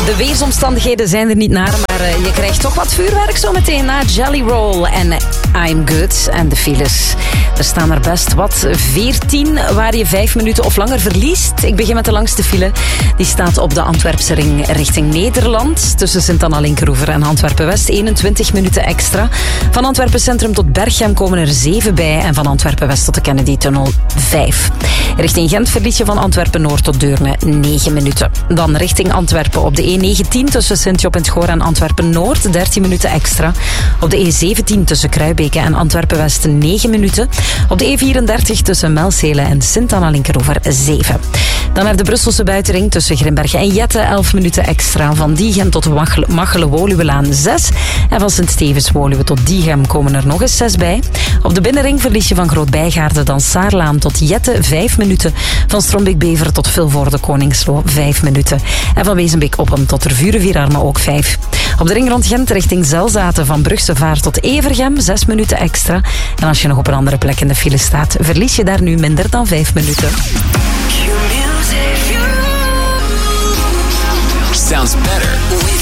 De weersomstandigheden zijn er niet naar, maar je krijgt toch wat vuurwerk zo meteen na Jelly Roll en I'm Good. En de files, er staan er best wat 14 waar je 5 minuten of langer verliest. Ik begin met de langste file. Die staat op de Antwerpse ring richting Nederland. Tussen Sint-Anna-Linkeroever en Antwerpen-West 21 minuten extra. Van Antwerpen Centrum tot Berchem komen er 7 bij. En van Antwerpen-West tot de Kennedy-tunnel 5. Richting Gent verlies je van Antwerpen-Noord tot Deurne 9 minuten. Dan richting Antwerpen op de E19 tussen Sint-Job en Schoor en Antwerpen-Noord 13 minuten extra. Op de E17 tussen Kruibeke en Antwerpen-West 9 minuten. Op de E34 tussen Melcelen en Sint-Anna-Linkeroever 7. Dan naar de Brusselse buitenring tussen Grimbergen en Jette 11 minuten extra. Van Diegem tot Machelen-Woluwelaan 6. En van Sint-Stevens-Woluwe tot Diegem komen er nog eens 6 bij. Op de binnenring verlies je van Groot-Bijgaarden dan Saarlaan tot Jette 5 minuten. Van Strombeek-Beveren tot Vilvoorde-Koningslo 5 minuten. En van Wezenbeek-Oppen tot Tervuren-Vierarme ook 5. Op de ring rond Gent richting Zelzaten van Brugsevaart tot Evergem 6 minuten extra. En als je nog op een andere plek in de file staat, verlies je daar nu minder dan 5 minuten. Sounds better